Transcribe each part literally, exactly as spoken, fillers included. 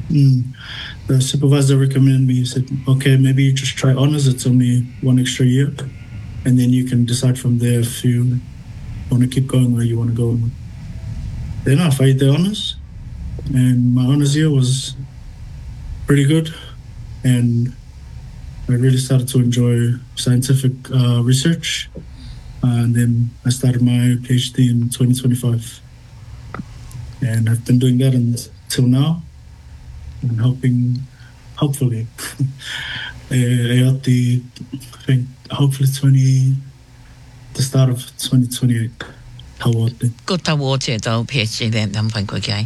Mm. The supervisor recommended me. He said, "Okay, maybe you just try honors. It's only one extra year, and then you can decide from there if you want to keep going or you want to go." Then I fired the honors, and my honors year was pretty good, and I really started to enjoy scientific uh, research. Uh, and then I started my PhD in twenty twenty-five, and I've been doing that until now, and helping, hopefully, uh, at the, I think, hopefully twenty, the start of twenty twenty-eight. Good award to PhD then, I'm fine, okay.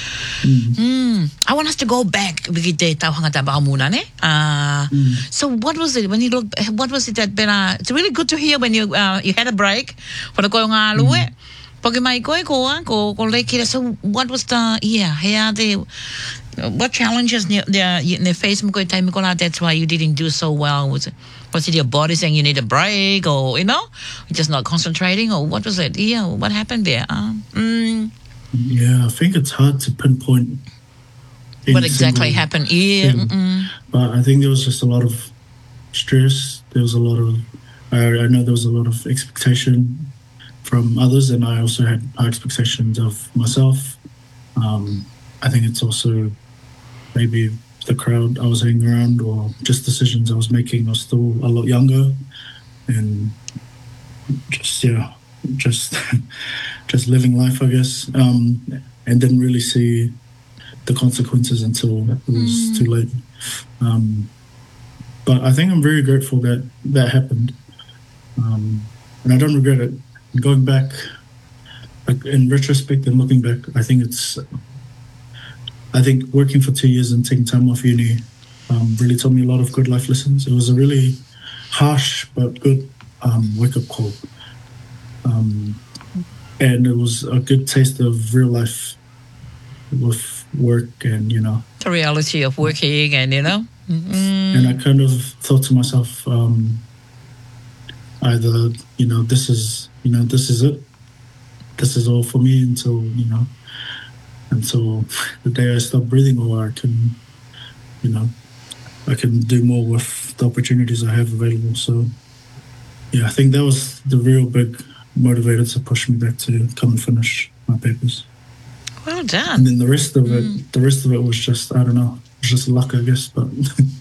Mm. I want us to go back because they tau hangata ba muna ne. Uh, mm. So what was it when you look? What was it that been? Uh, it's really good to hear when you uh, you had a break for the going on. Mm. Pag mai ko ko ko ko like so what was the yeah here the what challenges the the face mo ko time ko na that's why you didn't do so well was it was it your body saying you need a break or you know just not concentrating or what was it yeah what happened there um, mm. Yeah, I think it's hard to pinpoint what exactly happened yeah but I think there was just a lot of stress. There was a lot of I, I know there was a lot of expectation from others, and I also had high expectations of myself. Um, I think it's also maybe the crowd I was hanging around or just decisions I was making. I was still a lot younger and just, yeah, just just living life, I guess, um, and didn't really see the consequences until it was mm. too late. Um, but I think I'm very grateful that that happened, um, and I don't regret it. Going back, like in retrospect and looking back, I think it's, I think working for two years and taking time off uni um, really taught me a lot of good life lessons. It was a really harsh but good um, wake-up call. Um, and it was a good taste of real life with work and, you know. The reality of working and, you know. Mm-hmm. And I kind of thought to myself, um, either, you know, this is, you know, this is it. This is all for me until, you know, until the day I stop breathing, or I can, you know, I can do more with the opportunities I have available. So, yeah, I think that was the real big motivator to push me back to come and finish my papers. Well done. And then the rest of it, mm. the rest of it was just, I don't know, it was just luck, I guess. But,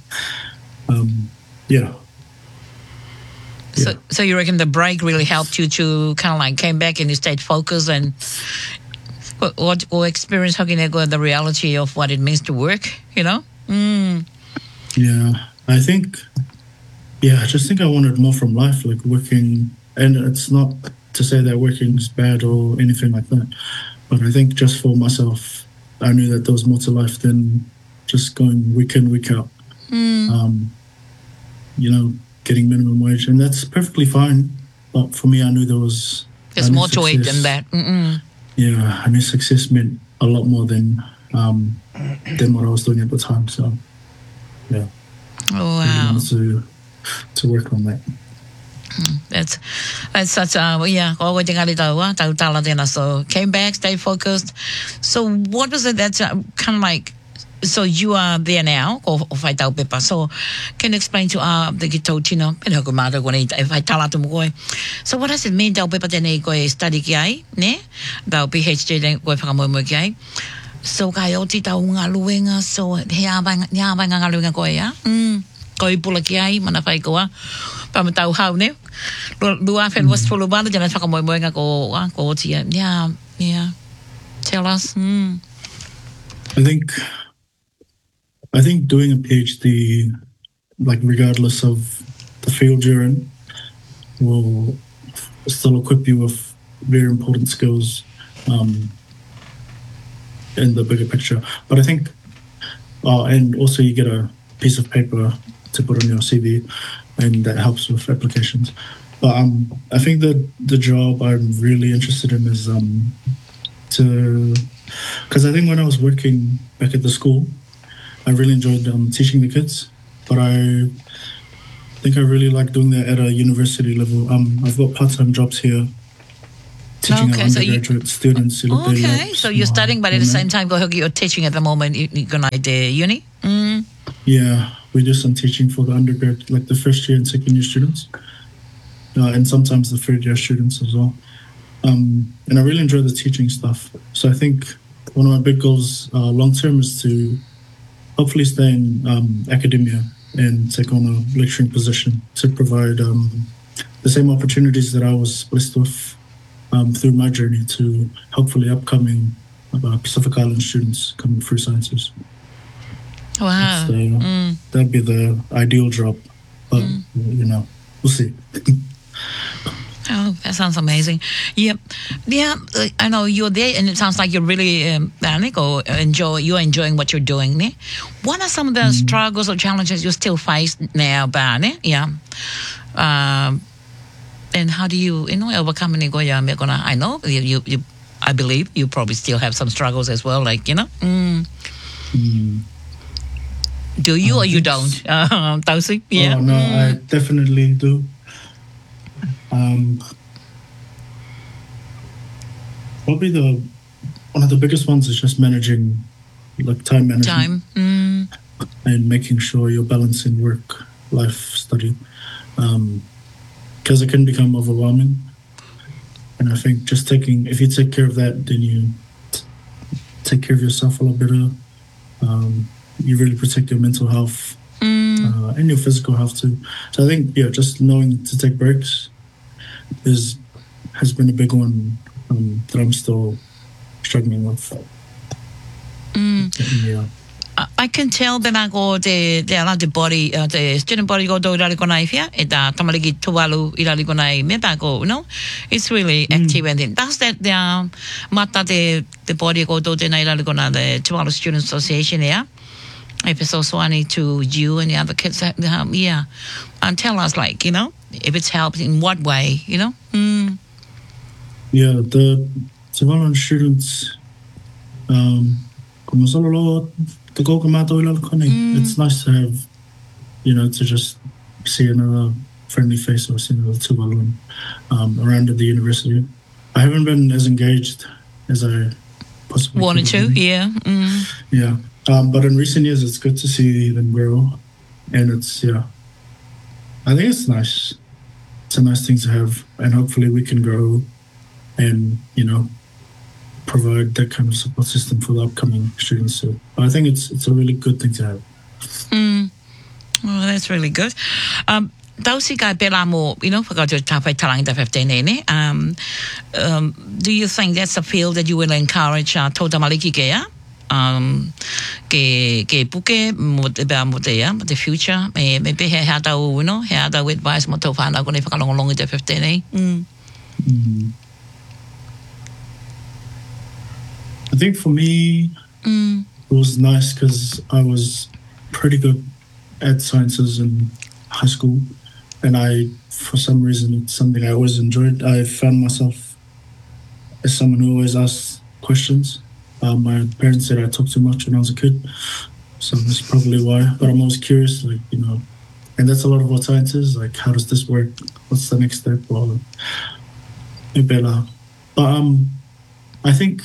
um, yeah. So, yeah. so you reckon the break really helped you to kind of like came back and you stayed focused and what or experience how can I go the reality of what it means to work, you know? Mm. Yeah, I think, yeah, I just think I wanted more from life, like working, and it's not to say that working is bad or anything like that, but I think just for myself, I knew that there was more to life than just going week in, week out. Mm. Um, you know, getting minimum wage, and that's perfectly fine. But for me, I knew there was there's more to it than that. Mm-mm. Yeah, I knew success meant a lot more than um, than what I was doing at the time. So, yeah. Oh wow! To to work on that. Mm, that's that's such a yeah. Always so came back, stay focused. So what was it that's uh, kind of like? So you are there now, or fight tau pepa. So can you explain to uh the Gitotino? If I tell them so what does it mean tau pepa tene go study kiai, ne? Tau PhD then go whakamoemo kiai. So kai o ti tau ngā luenga, so hea bang hea bang ngā luenga ko ya. Mm. Koi pula kiai mana whai koa. Pama tau hau ne. Lua when was full of bana jana whakamoemo ngā ko a ko ti ya. Yeah, yeah. Tell us. Mm. I think I think doing a PhD, like regardless of the field you're in, will still equip you with very important skills um, in the bigger picture. But I think, oh, and also you get a piece of paper to put on your C V, and that helps with applications. But um, I think that the job I'm really interested in is um, to, because I think when I was working back at the school, I really enjoyed um, teaching the kids, but I think I really like doing that at a university level. Um, I've got part-time jobs here teaching Okay, our so you- undergraduate students. It'll be Okay, like so you're small, studying, but at you the know? same time, go you're teaching at the moment. You, you're gonna the uni. Mm. Yeah, we do some teaching for the undergrad, like the first year and second year students, uh, and sometimes the third year students as well. Um, and I really enjoy the teaching stuff. So I think one of my big goals uh, long term is to hopefully stay in um, academia and take on a lecturing position to provide um, the same opportunities that I was blessed with um, through my journey to hopefully upcoming uh, Pacific Island students coming through sciences. Wow. So Mm. that'd be the ideal job, but you know, we'll see. Oh, that sounds amazing. Yeah, yeah. uh, I know you're there, and it sounds like you're really um, uh, or enjoy. You're enjoying what you're doing. Ne? What are some of the struggles or challenges you still face now, Barney? Yeah. Um, and how do you, you know, overcome it? I know you, you, you. I believe you probably still have some struggles as well. Like you know. Mm. Mm. Do you Uh, or you thanks. don't? Uh, Tausi? Yeah. Oh, no, Mm. I definitely do. Um, probably the one of the biggest ones is just managing, like time management, Time. Mm. and making sure you're balancing work, life, study, because it can become overwhelming. And I think just taking, if you take care of that, then you t- take care of yourself a lot better. Um, you really protect your mental health Mm. uh, and your physical health too. So I think, yeah, just knowing to take breaks is has been a big one um, that I'm still struggling with. Mm. Yeah. I- I can tell that I go the the ala the body uh, the student body go do ilali ko nai fia e da tamaligi tuwalu ilali ko nai me ta go no it's really active and it does that the um, mata the the body go do the nai ilali ko na the Tuvalu Student Association yeah if it's also any to you and the other kids that, um, yeah and tell us like you know if it's helped in what way you know mm. Yeah, the Tuvalu students, um, como solo lo te go kama to ilal kone. It's nice to have, you know, to just see another friendly face or see another Tuvalu um, around at the university. I haven't been as engaged as I possibly wanted could have to been. yeah mm. Yeah, um, but in recent years, it's good to see them grow, and it's yeah. I think it's nice. It's a nice thing to have, and hopefully we can grow, and you know, provide that kind of support system for the upcoming students. So I think it's it's a really good thing to have. Mm. Oh, that's really good. Um, Tausi ka pela mo, you know, forgot to tapai talang da fifteen ne. Um, um, do you think that's a field that you will encourage uh, tota maliki ke ya? Um, ke ke puke mo te ba mo te ya, the future. Me me pe he ha tau, you know, he ha tau advice mo to fana ko ne whakalongo longa da fifteen ne. Mm. Mm. I think for me, Mm. it was nice because I was pretty good at sciences in high school, and I, for some reason, it's something I always enjoyed. I found myself as someone who always asked questions. Uh, my parents said I talked too much when I was a kid, so that's probably why. But I'm always curious, like you know, and that's a lot of what science is. Like, how does this work? What's the next step? Well, but um, I think,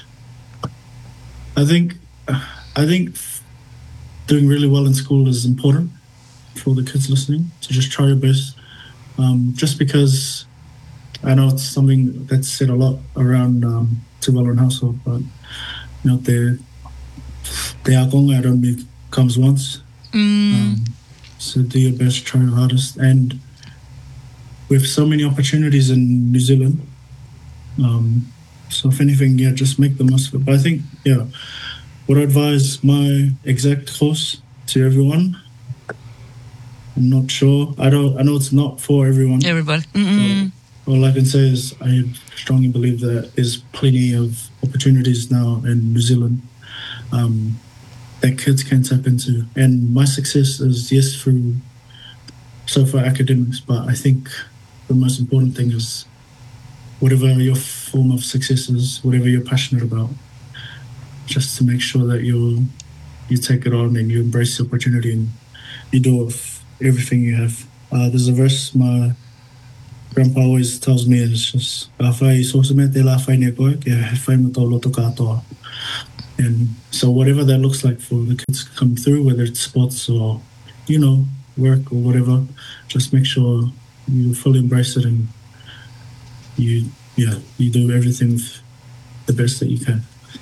I think, I think doing really well in school is important for the kids listening. So just try your best. Um, just because I know it's something that's said a lot around um, Tuvalu and household, but you know, the the akonga don't comes once. Mm. Um, so do your best, try your hardest, and with so many opportunities in New Zealand. Um, so if anything, yeah, just make the most of it. But I think, yeah, would I advise my exact course to everyone? I'm not sure. I don't. I know it's not for everyone. Everybody. Mm-mm. All I can say is I strongly believe that there's plenty of opportunities now in New Zealand um, that kids can tap into. And my success is, yes, through so far academics, but I think the most important thing is whatever your form of success is, whatever you're passionate about, just to make sure that you you take it on and you embrace the opportunity and you do it with everything you have. Uh, there's a verse my Grandpa always tells me it's just, "A whai so se me te la whai ne koe, ke he whai mo tau loto katoa." And so whatever that looks like for the kids coming through, whether it's sports or, you know, work or whatever, just make sure you fully embrace it and you, yeah, you do everything the best that you can.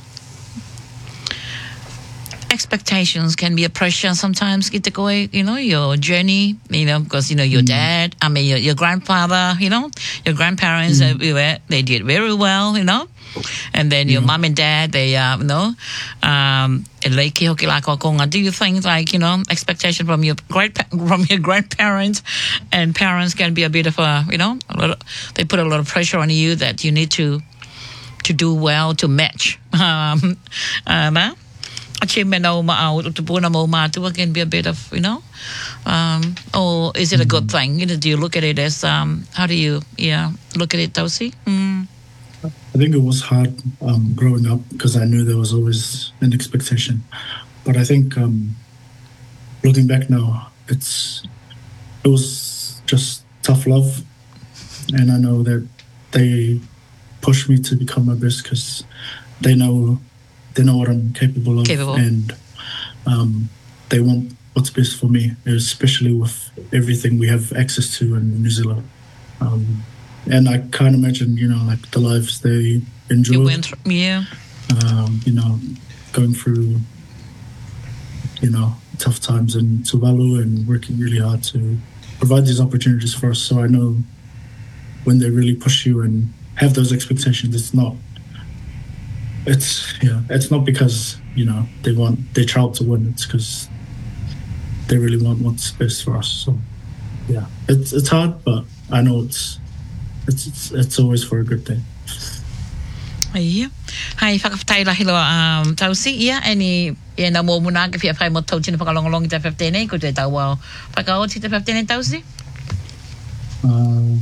Expectations can be a pressure sometimes, kita koe, you know, your journey, you know, because, you know, your mm. dad, I mean, your, your grandfather, you know, your grandparents, mm. uh, they did very well, you know, and then your yeah. mom and dad, they, uh, you know, um, do you think, like, you know, expectation from your great from your grandparents and parents can be a bit of a, you know, a lot of, they put a lot of pressure on you that you need to to do well to match. Um, um, achievement can be a bit of, you know, um, or is it a good thing? You know, do you look at it as, um, how do you, yeah, look at it, Tausi? Mm. I think it was hard um, growing up because I knew there was always an expectation. But I think um, looking back now, it's it was just tough love. And I know that they pushed me to become my best because they know they know what I'm capable of. Capable. And um, they want what's best for me, especially with everything we have access to in New Zealand. Um, And I can't imagine, you know, like the lives they enjoyed. You went through, yeah. Um, you know, going through, you know, tough times in Tuvalu and working really hard to provide these opportunities for us. So I know when they really push you and have those expectations, it's not, it's, yeah, it's not because, you know, they want their child to win. It's because they really want what's best for us. So, yeah, it's it's hard, but I know it's, It's, it's it's always for a good thing. Ia. Hai whakawhtai lahi loa um, Tausi. Ia, eni e na mō muna ke whia whai mo tau tina whakalongolongi te whaftenei, ko te tau au whakaoti te whaftenei Tausi? Uh,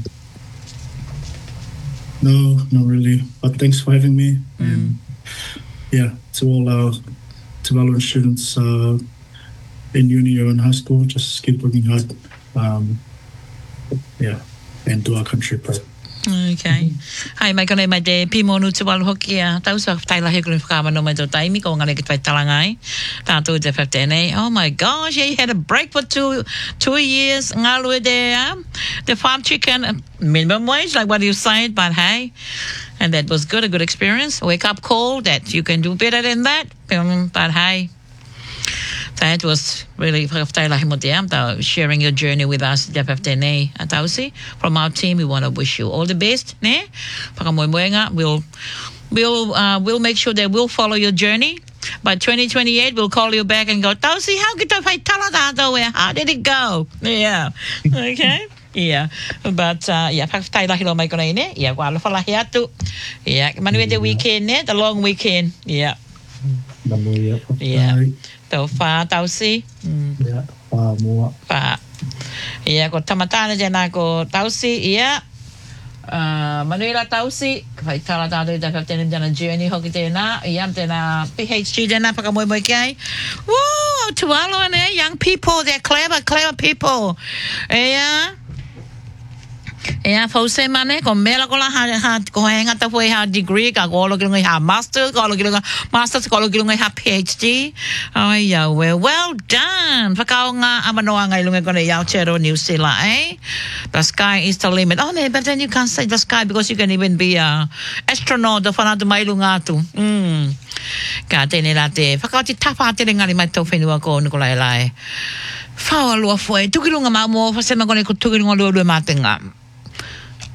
no, not really. But thanks for having me. Mm. And yeah, to all our Tuvaluan students uh, in uni or in high school, just keep working hard. Um, yeah, and do our country proud. Okay. Hai mai kone mai te pimonu te walu hoki a tau sa tai lahi kone whakamano mai tō taimi ko ngane ki tai talangai tātou te whaftenei. Oh my gosh, yeah, you had a break for two two years. Ngā lue te um, the farm chicken minimum wage, like what you said, but hey, and that was good, a good experience. Wake up call that you can do better than that. But hey, that was really sharing your journey with us. From our team, we want to wish you all the best. We'll we'll uh, we'll make sure that we'll follow your journey. By twenty twenty-eight, we'll call you back and go, Tausi, how did how did it go? Yeah. Okay. Yeah, but uh, yeah, pakai lahi lo mai kona ini. Yeah, wala fala hiatu. Yeah, manu the weekend ne, the long weekend. Yeah. Yeah. Tau wha, tau si. Yeah, wha mua. Wha. Ia, ko tamatana jana ko tau si, ia. Uh, Manuela tau si. Kai tala tātou i tā whaptene jana journey hoki tēnā. Ia, tēnā P H D jana whakamoe moe kai. Woo, Tuvalu ne, young people, they're clever, clever people. Ia. Ia, fause mane, ko mela ko la ha, ha ko henga ta foi ha degree, ka ko lo ki ha master, ko lo ki master, ko lo ki ha P H D. Oh yeah, well, well done. Whakao ngā amanoa ngai lunga kone yao chero New Zealand, eh? The sky is the limit. Oh, no, but then you can't say the sky because you can even be a astronaut, the whanatu mai lunga atu. Mm. Ka tēne la te, whakao ti tawha te ngari mai tau whenua ko Nikolai Lai. Whao alua fwe, tukirunga mā mō, whasema kone ko tukirunga lua lua mātenga.